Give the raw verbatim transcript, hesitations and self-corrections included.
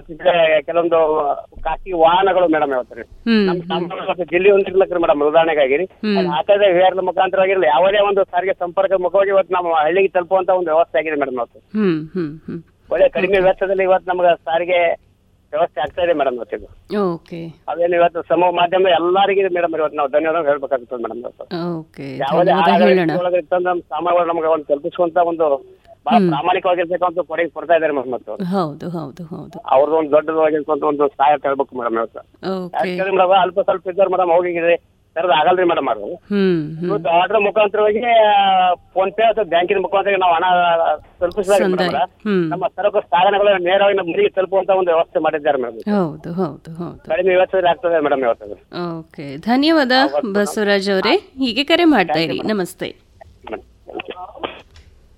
ಕೆಲವೊಂದು ಖಾಸಗಿ ವಾಹನಗಳು ಮೇಡಮ್ ಇವತ್ತು ರೀ ಹ್ಮ್ ನಮ್ ಸಾಮಾನ್ಯ ಜಿಲ್ಲೆ ಒಂದಿರ್ಲಕ್ರಿ ಮೇಡಮ್ ಉದಾಹರಣೆಗಾಗಿರಿ ಹಾಕದ ವಿಹಾರದ ಮುಖಾಂತರ ಆಗಿರಲಿ ಯಾವುದೇ ಒಂದು ಸಾರಿಗೆ ಸಂಪರ್ಕ ಮುಖವಾಗಿ ಇವತ್ತು ನಮ್ಮ ಹಳ್ಳಿಗೆ ತಲುಪುವಂತ ಒಂದು ವ್ಯವಸ್ಥೆ ಆಗಿದೆ ಮೇಡಮ್ ಇವತ್ತು ಹ್ಮ್ ಹ್ಮ್ ಹ್ಮ್ ಒಳ್ಳೆ ಕಡಿಮೆ ವೆಚ್ಚದಲ್ಲಿ ಇವತ್ತು ನಮ್ಗೆ ಸಾರಿಗೆ ವ್ಯವಸ್ಥೆ ಆಗ್ತಾ ಇದೆ ಮೇಡಮ್ ಇವತ್ತಿದು. ಓಕೆ ಅದೇನು ಇವತ್ತು ಸಮೂಹ ಮಾಧ್ಯಮ ಎಲ್ಲರಿಗೂ ಮೇಡಮ್ ಇವತ್ತು ನಾವು ಧನ್ಯವಾದ ಹೇಳ್ಬೇಕಾಗ್ತದೆ ಮೇಡಮ್ ಇವತ್ತು. ಓಕೆ ಯಾವುದೇ ಧನ್ಯವಾದ ಹೇಳೋಣ. ಒಳಗೆ ಇರ್ತಂದ್ರೆ ನಮ್ಮ ಸಾಮಾನುಗಳು ನಮ್ಗೆ ಒಂದು ತಲುಪಿಸುವಂತ ಒಂದು ಬಹಳ ಪ್ರಾಮಾಣಿಕವಾಗಿರ್ತಕ್ಕಂಥ ಕೊಡುಗೆ ಕೊಡ್ತಾ ಇದ್ದಾರೆ ಮೇಡಮ್ ಇವತ್ತು. ಹೌದು ಹೌದು ಹೌದು ಅವ್ರದ್ದು ಒಂದು ದೊಡ್ಡದಾಗಿರ್ತಕ್ಕಂಥ ಒಂದು ಸಹಾಯ ಹೇಳ್ಬೇಕು ಮೇಡಮ್ ಇವತ್ತು. ಓಕೆ ಯಾಕಂದ್ರೆ ಮೇಡಮ್ ಅಲ್ಪ ಸ್ವಲ್ಪ ಇದ್ದಾರೆ ಮೇಡಮ್ ಹೋಗಿದ್ರೆ ತರದ ಆಗಲ್ರಿ ಮೇಡಮ್ ಅದು ಹ್ಮ್ ಹ್ಮ್ ಇವತ್ತು ಆರ್ಡರ್ ಮುಖಾಂತರವಾಗಿ ಫೋನ್ ಪೇ ಅಥವಾ ಬ್ಯಾಂಕಿನ ಮುಖಾಂತರ ನಾವು ಹಣ ತಲುಪಿಸಿದಾಗ ಸಂದಾಯ. ಹ್ಮ್ ನಮ್ಮ ಸರಕು ಸಾಧನಗಳು ನೇರವಾಗಿ ನಮ್ಮ ಮನೆಗೆ ತಲುಪುವಂತ ಒಂದು ವ್ಯವಸ್ಥೆ ಮಾಡಿದ್ದಾರೆ ಮೇಡಮ್. ಹೌದು ಹೌದು ಹೌದು ಕಡಿಮೆ ವ್ಯವಸ್ಥೆ ಆಗ್ತದೆ ಮೇಡಮ್ ಇವತ್ತು. ಓಕೆ ಧನ್ಯವಾದ ಬಸವರಾಜ್ ಅವರೇ, ಹೀಗೆ ಕರೆ ಮಾಡ್ತಾ ಇರಿ. ನಮಸ್ತೆ. ಮೇಡಮ್